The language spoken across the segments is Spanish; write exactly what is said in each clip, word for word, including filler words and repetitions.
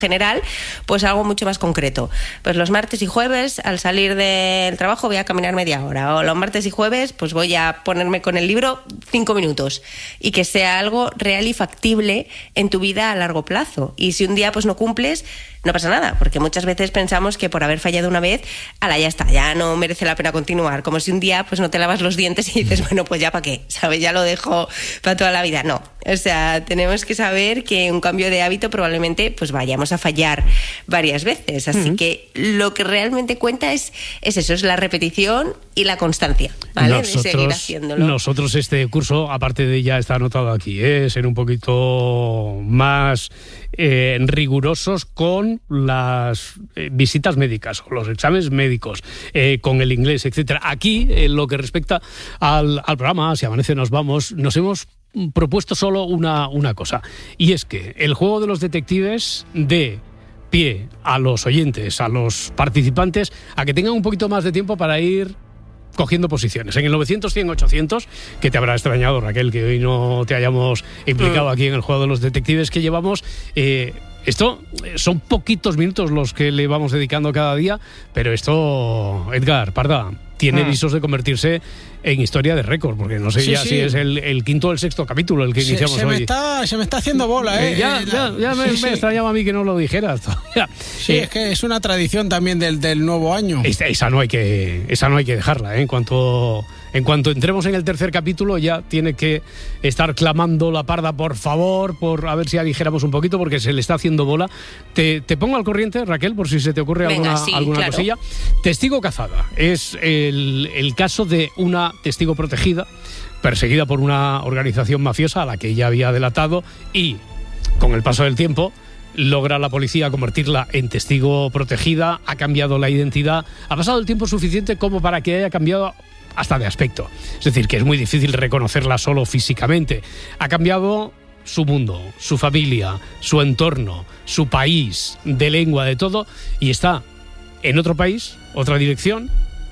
general, pues algo mucho más concreto. Pues los martes y jueves, al salir del trabajo, voy a caminar media hora. O los martes y jueves, pues voy a ponerme con el libro cinco minutos. Y que sea algo real y factible en tu vida a largo plazo. Y si un día pues no cumples, no pasa nada, porque muchas veces pensamos que por haber fallado una vez, ala, ya está, ya no merece la pena continuar. Como si un día pues no te lavas los dientes y dices, bueno, pues ya para qué, ¿sabes? Ya lo dejo para toda la vida. No, o sea, tenemos que saber que un cambio de hábito probablemente pues vayamos a fallar varias veces. Así uh-huh. que lo que realmente cuenta es, es eso, es la repetición y la constancia, ¿vale? Nosotros, de seguir haciéndolo. Nosotros este curso, aparte de ya está anotado aquí, ¿eh? Ser un poquito más eh, rigurosos con las eh, visitas médicas o los exámenes médicos, eh, con el inglés, etcétera. Aquí, en lo que respecta al, al programa, Si Amanece Nos Vamos, nos hemos propuesto solo una, una cosa, y es que el juego de los detectives dé pie a los oyentes, a los participantes, a que tengan un poquito más de tiempo para ir cogiendo posiciones. En el novecientos, cien, ochocientos, que te habrá extrañado, Raquel, que hoy no te hayamos implicado aquí en el juego de los detectives que llevamos. Eh, esto son poquitos minutos los que le vamos dedicando cada día, pero esto, Edgar Parda, tiene visos de convertirse en historia de récord, porque no sé sí, ya sí. si es el, el quinto o el sexto capítulo el que se, iniciamos se hoy. Me está, se me está haciendo bola, ¿eh? eh ya eh, ya, ya me, sí, me sí. extrañaba a mí que no lo dijeras todavía. Sí, eh, es que es una tradición también del, del nuevo año. Esa, esa, no hay que, esa no hay que dejarla, ¿eh? En cuanto... En cuanto entremos en el tercer capítulo ya tiene que estar clamando la Parda, por favor, por a ver si aligéramos un poquito, porque se le está haciendo bola. Te, te pongo al corriente, Raquel, por si se te ocurre Venga, alguna, sí, alguna claro. cosilla. Testigo cazada es el, el caso de una testigo protegida, perseguida por una organización mafiosa a la que ella había delatado, y con el paso del tiempo logra la policía convertirla en testigo protegida, ha cambiado la identidad, ha pasado el tiempo suficiente como para que haya cambiado hasta de aspecto. Es decir, que es muy difícil reconocerla solo físicamente. Ha cambiado su mundo, su familia, su entorno, su país, de lengua, de todo, y está en otro país, otra dirección,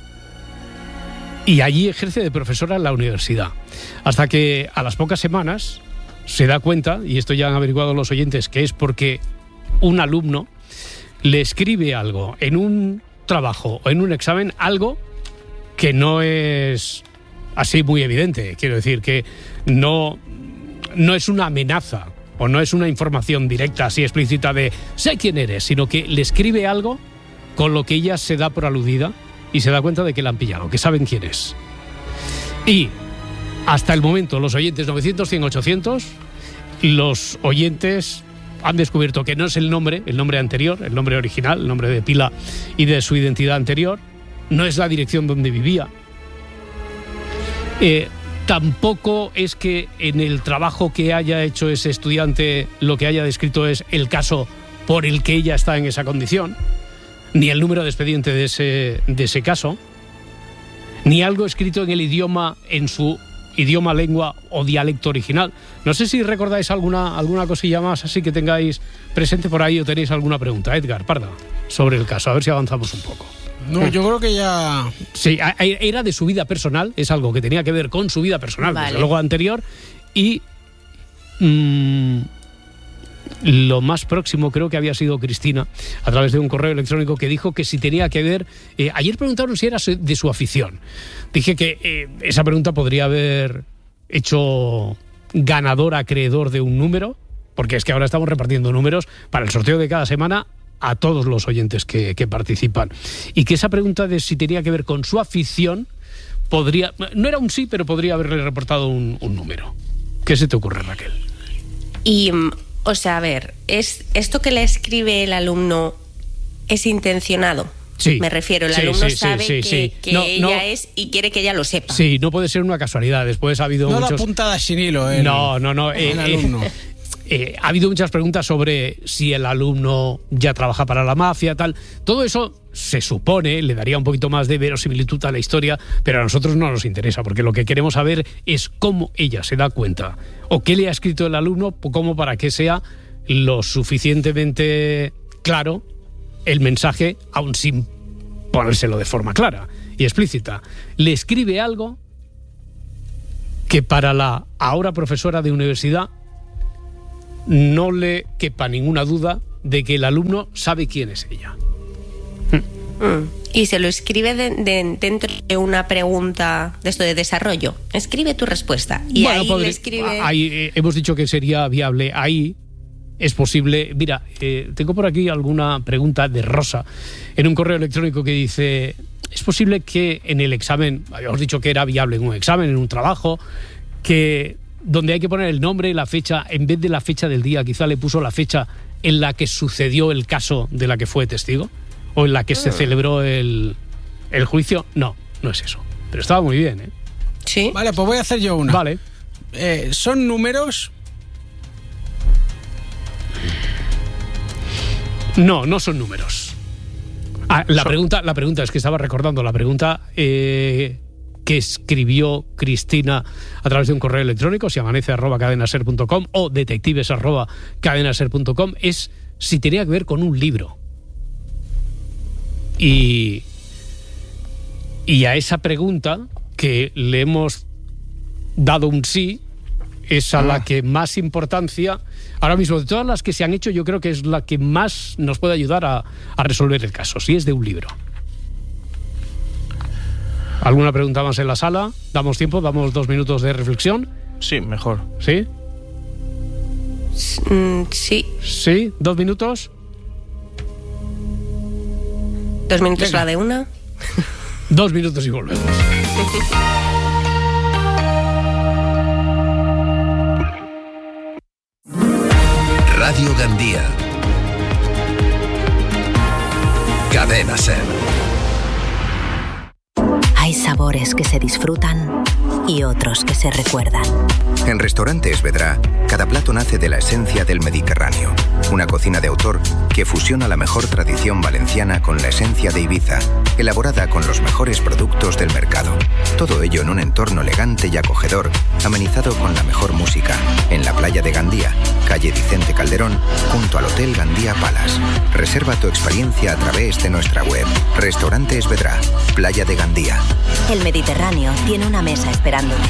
y allí ejerce de profesora en la universidad. Hasta que a las pocas semanas se da cuenta, y esto ya han averiguado los oyentes, que es porque un alumno le escribe algo en un trabajo o en un examen, algo que no es así muy evidente. Quiero decir que no, no es una amenaza o no es una información directa, así explícita de sé quién eres, sino que le escribe algo con lo que ella se da por aludida y se da cuenta de que la han pillado, que saben quién es. Y hasta el momento los oyentes novecientos, cien, ochocientos, los oyentes han descubierto que no es el nombre, el nombre anterior, el nombre original, el nombre de pila y de su identidad anterior, no es la dirección donde vivía. Eh, tampoco es que en el trabajo que haya hecho ese estudiante lo que haya descrito es el caso por el que ella está en esa condición, ni el número de expediente de ese, de ese caso, ni algo escrito en el idioma, en su idioma, lengua o dialecto original. No sé si recordáis alguna, alguna cosilla más así que tengáis presente por ahí, o tenéis alguna pregunta, Edgar Parda, sobre el caso, a ver si avanzamos un poco. No, yo creo que ya... Sí, era de su vida personal, es algo que tenía que ver con su vida personal, vale. Desde luego anterior, y mmm, lo más próximo creo que había sido Cristina, a través de un correo electrónico, que dijo que si tenía que ver... Eh, ayer preguntaron si era de su afición. Dije que eh, esa pregunta podría haber hecho ganador, acreedor de un número, porque es que ahora estamos repartiendo números para el sorteo de cada semana a todos los oyentes que, que participan. Y que esa pregunta de si tenía que ver con su afición podría... No era un sí, pero podría haberle reportado un, un número. ¿Qué se te ocurre, Raquel? Y, o sea, a ver, ¿es esto que le escribe el alumno es intencionado? Sí. Me refiero, el sí, alumno sí, sabe sí, sí, que, sí. que No, ella no. es y quiere que ella lo sepa. Sí, no puede ser una casualidad. Después ha habido no muchos... da puntadas sin hilo, el, No, no, no. el eh, alumno. Eh, Eh, ha habido muchas preguntas sobre si el alumno ya trabaja para la mafia, tal. Todo eso se supone, le daría un poquito más de verosimilitud a la historia, pero a nosotros no nos interesa, porque lo que queremos saber es cómo ella se da cuenta, o qué le ha escrito el alumno, como para que sea lo suficientemente claro el mensaje, aun sin ponérselo de forma clara y explícita. Le escribe algo que para la ahora profesora de universidad no le quepa ninguna duda de que el alumno sabe quién es ella. Mm. Y se lo escribe de, de, dentro de una pregunta de esto de desarrollo. Escribe tu respuesta. Y bueno, ahí podré, le escribe... Ahí eh, hemos dicho que sería viable. Ahí es posible. Mira, eh, tengo por aquí alguna pregunta de Rosa en un correo electrónico que dice: ¿es posible que en el examen, habíamos dicho que era viable en un examen, en un trabajo, que donde hay que poner el nombre, la fecha, en vez de la fecha del día, quizá le puso la fecha en la que sucedió el caso de la que fue testigo? ¿O en la que se celebró el, el juicio? No, no es eso. Pero estaba muy bien, ¿eh? Sí. Vale, pues voy a hacer yo una. Vale. Eh, ¿Son números? No, no son números. Ah, la, Son... pregunta, la pregunta es que estaba recordando la pregunta eh, que escribió Cristina a través de un correo electrónico, si amanece arroba cadenaser punto com o detectives arroba cadenaser punto com, es si tenía que ver con un libro. Y, y a esa pregunta que le hemos dado un sí, es a ah. la que más importancia, ahora mismo de todas las que se han hecho, yo creo que es la que más nos puede ayudar a, a resolver el caso, si es de un libro. ¿Alguna pregunta más en la sala? ¿Damos tiempo? ¿Damos dos minutos de reflexión? Sí, mejor. ¿Sí? Mm, sí. ¿Sí? ¿Dos minutos? Dos minutos Venga. la de una. Dos minutos y volvemos. Radio Gandía. Cadena Ser. Hay sabores que se disfrutan y otros que se recuerdan. En Restaurante Esvedra, cada plato nace de la esencia del Mediterráneo. Una cocina de autor que fusiona la mejor tradición valenciana con la esencia de Ibiza, elaborada con los mejores productos del mercado. Todo ello en un entorno elegante y acogedor, amenizado con la mejor música, en la playa de Gandía, calle Vicente Calderón, junto al Hotel Gandía Palace. Reserva tu experiencia a través de nuestra web. Restaurante Esvedra, Playa de Gandía. El Mediterráneo tiene una mesa esperándote.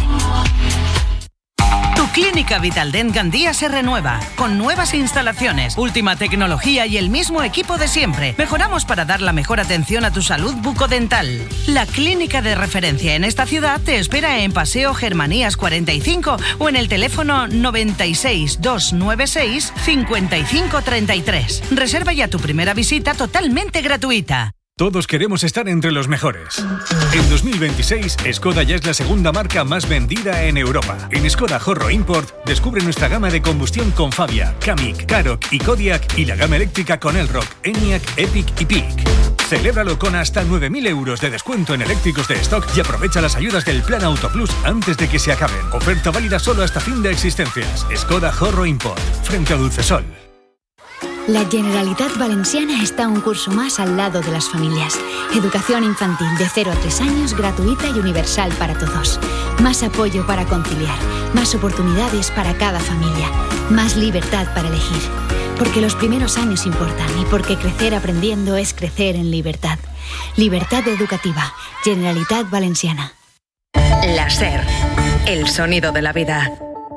Tu Clínica Vitaldent Gandía se renueva, con nuevas instalaciones, última tecnología y el mismo equipo de siempre. Mejoramos para dar la mejor atención a tu salud bucodental. La clínica de referencia en esta ciudad te espera en Paseo Germanías cuarenta y cinco o en el teléfono noventa y seis, doscientos noventa y seis, cincuenta y cinco treinta y tres. Reserva ya tu primera visita totalmente gratuita. Todos queremos estar entre los mejores. En dos mil veintiséis, Skoda ya es la segunda marca más vendida en Europa. En Skoda Horro Import, descubre nuestra gama de combustión con Fabia, Kamiq, Karoq y Kodiaq y la gama eléctrica con Elroq, Enyaq, Epic y Peak. Celébralo con hasta nueve mil euros de descuento en eléctricos de stock y aprovecha las ayudas del Plan Auto Plus antes de que se acaben. Oferta válida solo hasta fin de existencias. Skoda Horro Import, frente a Dulcesol. La Generalitat Valenciana está un curso más al lado de las familias. Educación infantil de cero a tres años gratuita y universal para todos. Más apoyo para conciliar, más oportunidades para cada familia, más libertad para elegir. Porque los primeros años importan y porque crecer aprendiendo es crecer en libertad. Libertad educativa. Generalitat Valenciana. La Ser, el sonido de la vida.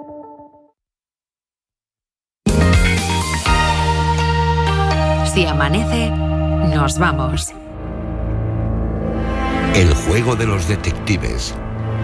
Si amanece, nos vamos. El juego de los detectives.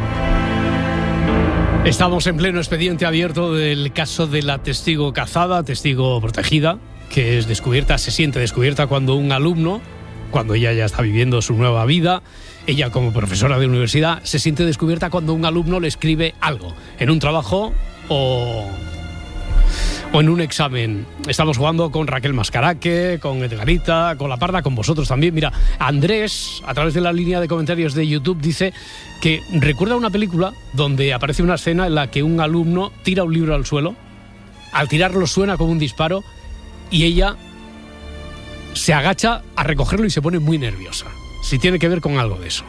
Estamos en pleno expediente abierto del caso de la testigo cazada, testigo protegida, que es descubierta, se siente descubierta cuando un alumno, cuando ella ya está viviendo su nueva vida, ella como profesora de universidad, se siente descubierta cuando un alumno le escribe algo, en un trabajo o... o en un examen. Estamos jugando con Raquel Mascaraque, con Edgarita, con La Parda, con vosotros también. Mira, Andrés, a través de la línea de comentarios de YouTube, dice que recuerda una película donde aparece una escena en la que un alumno tira un libro al suelo. Al tirarlo suena como un disparo y ella se agacha a recogerlo y se pone muy nerviosa. Si tiene que ver con algo de eso.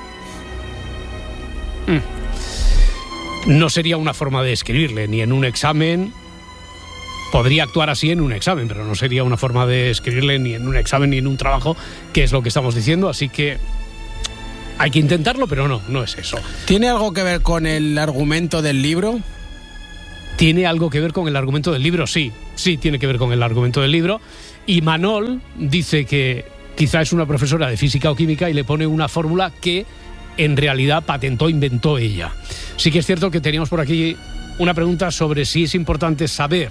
Mm. No sería una forma de escribirle, ni en un examen. Podría actuar así en un examen, pero no sería una forma de escribirle ni en un examen ni en un trabajo, que es lo que estamos diciendo, así que hay que intentarlo, pero no, no es eso. ¿Tiene algo que ver con el argumento del libro? ¿Tiene algo que ver con el argumento del libro? Sí, sí tiene que ver con el argumento del libro. Y Manol dice que quizá es una profesora de física o química y le pone una fórmula que en realidad patentó, inventó ella. Sí que es cierto que teníamos por aquí una pregunta sobre si es importante saber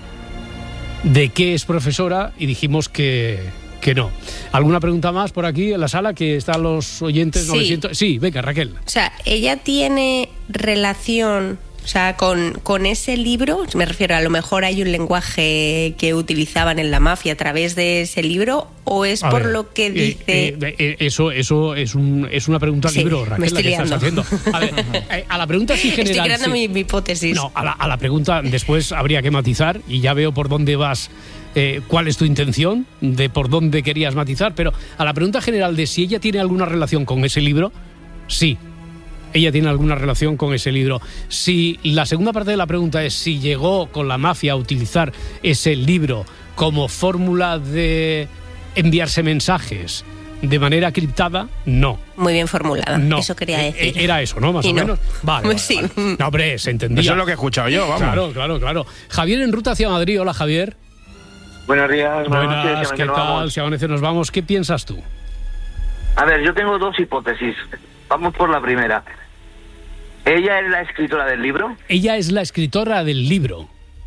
de qué es profesora y dijimos que, que no. ¿Alguna pregunta más por aquí en la sala que están los oyentes? Sí. novecientos? Sí, venga, Raquel. O sea, ella tiene relación, o sea, con, con ese libro, me refiero, a lo mejor hay un lenguaje que utilizaban en la mafia a través de ese libro, o es A por ver, lo que eh, dice... eh, eh, eso eso es, un, es una pregunta al Sí, libro, me Raquel, estoy la que estás liando. haciendo. A ver, eh, a la pregunta sí general... Estoy creando sí. mi, mi hipótesis. No, a la, a la pregunta después habría que matizar y ya veo por dónde vas, eh, cuál es tu intención, de por dónde querías matizar, pero a la pregunta general de si ella tiene alguna relación con ese libro, sí. Ella tiene alguna relación con ese libro. Si la segunda parte de la pregunta es si llegó con la mafia a utilizar ese libro como fórmula de enviarse mensajes de manera criptada, no. Muy bien formulada, No. eso quería Eh, decir. eh, Era eso, ¿no? Más Y o no. menos. Vale, Pues vale, sí. vale. No, hombre, se entendía. Eso es lo que he escuchado yo, vamos. Claro, claro, claro. Javier en ruta hacia Madrid. Hola, Javier. Buenos días, buenas noches, Buenas, si ¿qué nos tal? vamos. Si amanece nos vamos. ¿Qué piensas tú? A ver, yo tengo dos hipótesis. Vamos por la primera. ¿Ella es la escritora del libro? Ella es la escritora del libro.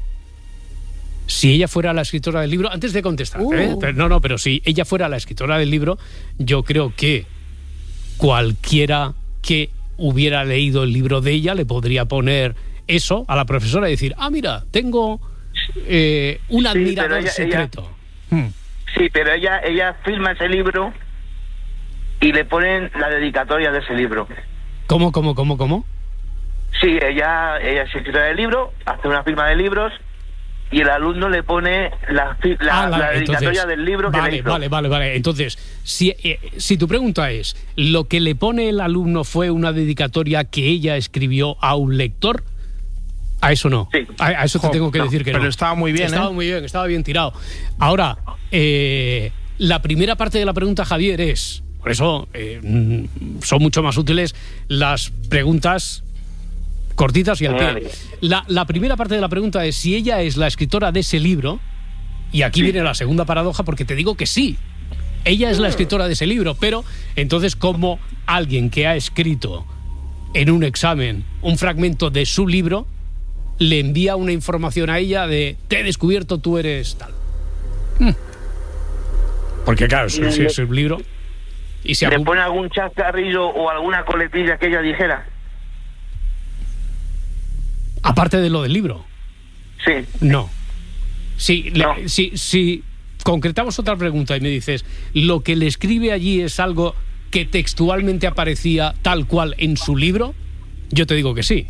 Si ella fuera la escritora del libro, antes de contestarte, Uh. ¿eh? Pero, no, no, pero si ella fuera la escritora del libro, yo creo que cualquiera que hubiera leído el libro de ella le podría poner eso a la profesora y decir, ah, mira, tengo eh, un Sí, admirador pero ella- secreto. Hmm. Sí, pero ella ella firma ese libro y le ponen la dedicatoria de ese libro. ¿Cómo, cómo, cómo, cómo? Sí, ella ella es escritora del libro, hace una firma de libros y el alumno le pone la, fi- la, Ah, la dedicatoria entonces, del libro que vale, le hizo. Vale, vale, vale. Entonces, si, eh, si tu pregunta es, ¿lo que le pone el alumno fue una dedicatoria que ella escribió a un lector? A eso no. Sí. A, a eso te Jo, tengo que no, decir que pero no. estaba muy bien, Estaba ¿eh? muy bien, estaba bien tirado. Ahora, eh, la primera parte de la pregunta, Javier, es... Por eso eh, mm, son mucho más útiles las preguntas cortitas y al pie. La, la primera parte de la pregunta es si ella es la escritora de ese libro, y aquí viene la segunda paradoja porque te digo que sí, ella es la escritora de ese libro, pero entonces como alguien que ha escrito en un examen un fragmento de su libro, le envía una información a ella de te he descubierto, tú eres tal. Hmm. Porque claro, si si es un libro... Y si ¿Le algún- pone algún chascarrillo o alguna coletilla que ella dijera? Aparte de lo del libro. Sí. No. Si, le- si, si concretamos otra pregunta y me dices, ¿lo que le escribe allí es algo que textualmente aparecía tal cual en su libro? Yo te digo que sí.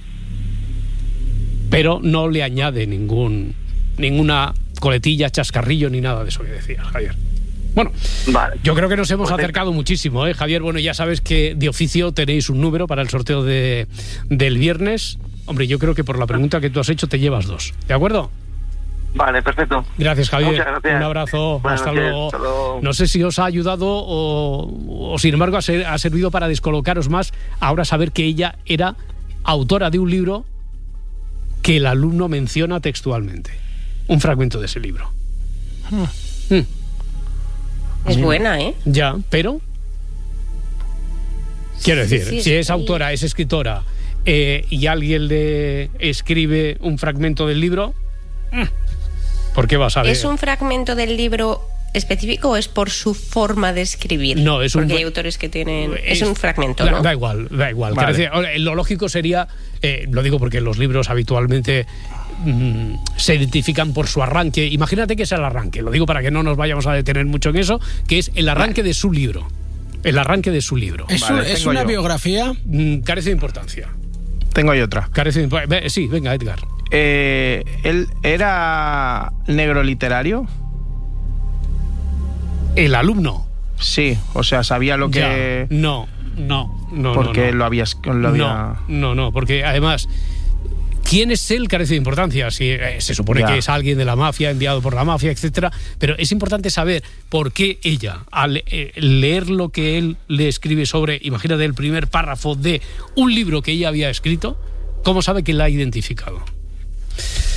Pero no le añade ningún ninguna coletilla, chascarrillo ni nada de eso que decías, Javier. Bueno, vale. Yo creo que nos hemos acercado muchísimo, ¿eh, Javier? Bueno, ya sabes que de oficio tenéis un número para el sorteo de, del viernes. Hombre, yo creo que por la pregunta que tú has hecho te llevas dos. ¿De acuerdo? Vale, perfecto. Gracias, Javier. Muchas gracias. Un abrazo. Buenas Hasta, noches, luego. hasta luego. No sé si os ha ayudado o, o sin embargo, ha, ser- ha servido para descolocaros más. Ahora saber que ella era autora de un libro que el alumno menciona textualmente. Un fragmento de ese libro. Hmm. Es buena, ¿eh? Ya, pero... Quiero decir, sí, si sí, es sí. autora, es escritora, eh, y alguien le escribe un fragmento del libro, mm, ¿por qué vas a ver? ¿Es un fragmento del libro específico o es por su forma de escribir? No, es un- Porque hay autores que tienen... Es, Es- un fragmento, da, ¿no? da igual, da igual. Vale. Quiero decir, ahora, lo lógico sería, eh, lo digo porque los libros habitualmente mm, se identifican por su arranque. Imagínate que es el arranque, lo digo para que no nos vayamos a detener mucho en eso, que es el arranque de su libro. El arranque de su libro. ¿Es, Vale, un- es tengo una yo. biografía? Mm, carece de importancia. Tengo yo otra. Carece de importancia. Ve- Sí, venga, Edgar. Eh, ¿Él era negro literario? El alumno. Sí, o sea, sabía lo que... Ya, no, no, no. porque no, no. lo había... Lo había... No, no, no, porque además, ¿quién es él? Carece de importancia. Si, eh, se supone Ya. que es alguien de la mafia, enviado por la mafia, etcétera. Pero es importante saber por qué ella, al eh, leer lo que él le escribe sobre, imagínate el primer párrafo de un libro que ella había escrito, ¿cómo sabe que la ha identificado?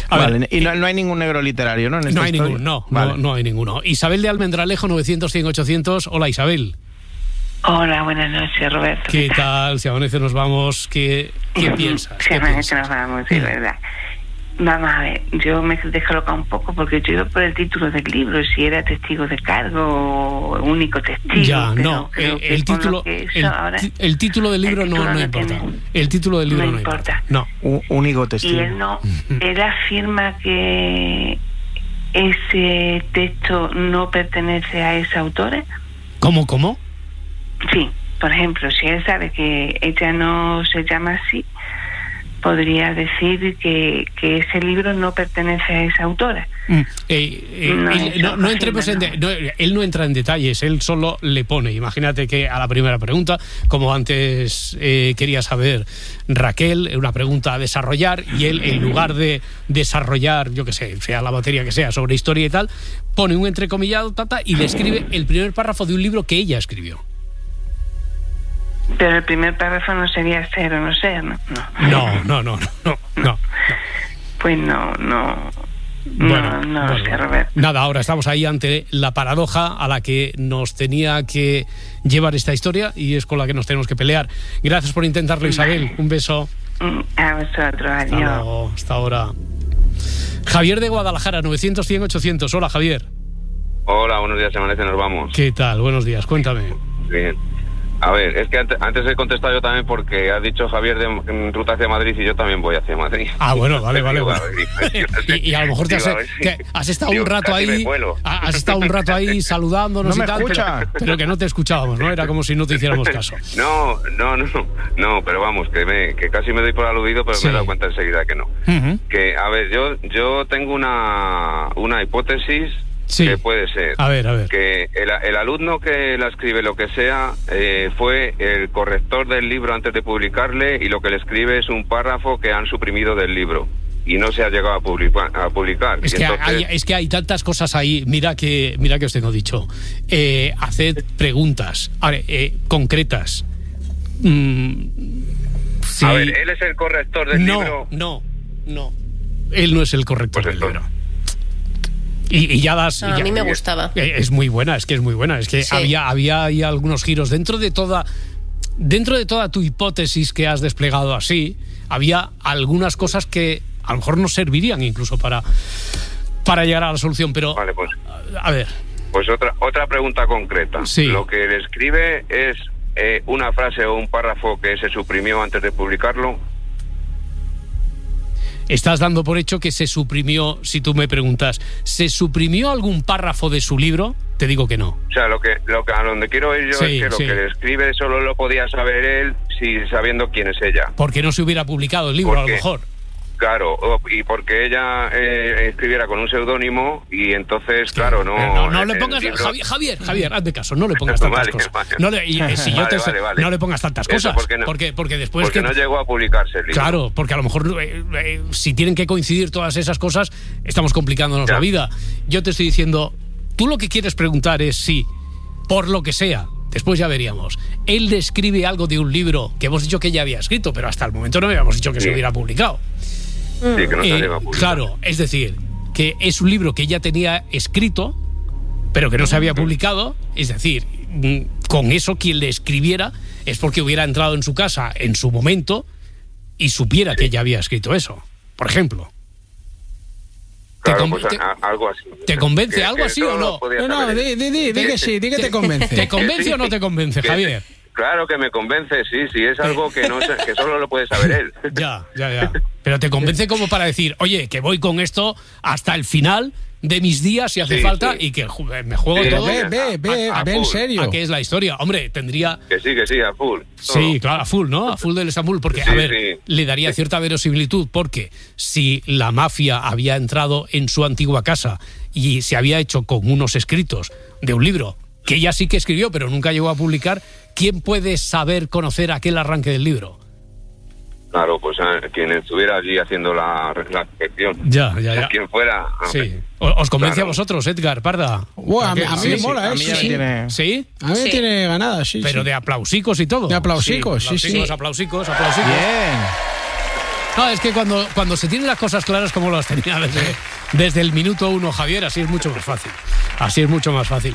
A vale, ver, y no, no hay ningún negro literario, ¿no? En esta no hay historia? ninguno, no, Vale. no, no hay ninguno. Isabel de Almendralejo, novecientos, cien, ochocientos. Hola, Isabel. Hola, buenas noches, Roberto. ¿Qué tal? Si amanece nos vamos, ¿qué, qué piensas? Si ¿Qué amanece piensas? nos vamos, sí, verdad. Vamos a ver, yo me he descolocado un poco porque yo iba por el título del libro, si era testigo de cargo o único testigo. Ya, pero no, creo el, que el con lo título, que hizo el, ahora, el título del libro el no, título no no importa. tiene- El título del libro no no, importa. No. Un único testigo. Y él no, él afirma que ese texto no pertenece a esa autora. ¿Cómo, cómo? Sí, por ejemplo, si él sabe que ella no se llama así, podría decir que, que ese libro no pertenece a esa autora. Mm, eh, eh, No, él- eso no, no no entremos en afirma, de- no, él no entra en detalles, él solo le pone. Imagínate que a la primera pregunta, como antes eh, quería saber Raquel, una pregunta a desarrollar, y él, en lugar de desarrollar, yo qué sé, sea la materia que sea, sobre historia y tal, pone un entrecomillado tata, y le escribe el primer párrafo de un libro que ella escribió. Pero el primer párrafo no sería ser o no ser, ¿no? No. No, no, no, no, no. no. Pues no, no. Bueno, no, no bueno, sé, Roberto. nada, ahora estamos ahí ante la paradoja a la que nos tenía que llevar esta historia y es con la que nos tenemos que pelear. Gracias por intentarlo, Isabel. Un beso. A vosotros, Hasta adiós. luego, hasta ahora. Javier de Guadalajara, novecientos, cien, ochocientos. Hola, Javier. Hola, buenos días, se amanece, nos vamos. ¿Qué tal? Buenos días, cuéntame. Bien. A ver, es que antes, antes he contestado yo también porque ha dicho Javier de en ruta hacia Madrid y yo también voy hacia Madrid. Ah, bueno, vale, vale. Digo, bueno. a ver, y, y a lo mejor te has, digo, a ver si- que has estado digo, un rato casi me ahí, cuelo. has estado un rato ahí saludándonos No y me tal, escucha. pero, pero que no te escuchábamos, ¿no? Era como si no te hiciéramos caso. No, no, no, no, pero vamos, que, me, que casi me doy por aludido, pero Sí. me he dado cuenta enseguida que no. Ujú. Que, a ver, yo yo tengo una, una hipótesis Sí. que puede ser A ver, a ver. que el, el alumno que la escribe lo que sea eh, fue el corrector del libro antes de publicarle y lo que le escribe es un párrafo que han suprimido del libro y no se ha llegado a publicar. A publicar. Es Y que, entonces- hay, es que hay tantas cosas ahí. Mira que mira que os tengo dicho. Eh, haced preguntas a ver, eh, concretas. Mm, sí. A ver, él es el corrector del no, libro. no, no. Él no es el corrector Pues del libro. Y, y ya das. No, a ya- mí me gustaba. Eh, Es muy buena, es que es muy buena. Es que Sí. había, había ahí algunos giros dentro de toda. Dentro de toda tu hipótesis que has desplegado así, había algunas cosas que a lo mejor nos servirían incluso para, para llegar a la solución. Pero, Vale, pues, a ver, pues otra otra pregunta concreta. Sí. Lo que le escribe es eh, una frase o un párrafo que se suprimió antes de publicarlo. estás dando por hecho que se suprimió, si tú me preguntas, ¿se suprimió algún párrafo de su libro? Te digo que no. O sea, lo que, lo que a donde quiero ir yo Sí, es que lo sí. que le escribe solo lo podía saber él si sabiendo quién es ella. Porque no se hubiera publicado el libro, a lo Porque- mejor. Claro, o- y porque ella eh, escribiera con un seudónimo y entonces, claro, no... Pero no, no le el pongas. libro- Javier, Javier, Javier, hazme caso, no le pongas tantas Vale, cosas. vale. No le, y, eh, si yo Vale, te- vale, vale. no le pongas tantas Eso, cosas. ¿por qué no? porque, porque después Porque que. no llegó a publicarse el libro. Claro, porque a lo mejor eh, eh, si tienen que coincidir todas esas cosas, estamos complicándonos Ya. la vida. Yo te estoy diciendo, tú lo que quieres preguntar es si, por lo que sea, después ya veríamos, él describe algo de un libro que hemos dicho que ya había escrito, pero hasta el momento no habíamos dicho que Sí. se hubiera publicado. Sí, que no se Eh, llegó a publicar. claro, es decir, que es un libro que ella tenía escrito, pero que no se había publicado. Es decir, mm, con eso quien le escribiera es porque hubiera entrado en su casa en su momento y supiera que ella había escrito eso, por ejemplo. ¿Te, Claro, con- pues te- a- a- algo así. te convence Que- algo que así solo o lo no? podía No, no, saber di, él. di, di, di que sí, di que te convence. ¿Te convence sí. o no te convence, Que- Javier? Claro que me convence, sí, sí, es algo que no sé, que solo lo puede saber él. Ya, ya, ya. Pero te convence como para decir, oye, que voy con esto hasta el final de mis días si hace Sí, falta sí. y que ju- me juego Sí, todo. Ve, ve, ve, a ve en full. serio. ¿A qué es la historia? Hombre, tendría... Que sí, que sí, a full. Sí, claro, a full, ¿no? A full del Estambul, porque, Sí, a ver, sí. le daría cierta verosimilitud, porque si la mafia había entrado en su antigua casa y se había hecho con unos escritos de un libro que ella sí que escribió, pero nunca llegó a publicar, ¿quién puede saber, conocer aquel arranque del libro? Claro, pues a quien estuviera allí haciendo la, la sección. Ya, ya, O sea, ya. quien fuera. a Sí. ver. O- ¿Os convence Claro. a vosotros, Edgar, Parda? Buah, a mí, ¿Qué? a mí Sí, me sí. mola, a ¿eh? mí Sí, ya me sí. tiene- ¿Sí? A mí me Sí. tiene ganada, sí. Pero sí. de aplausicos y todo. De aplausicos, sí, sí. aplausicos, aplausicos, aplausicos. Bien. No, es que cuando, cuando se tienen las cosas claras como las tenía desde, desde el minuto uno Javier, así es mucho más fácil. Así es mucho más fácil.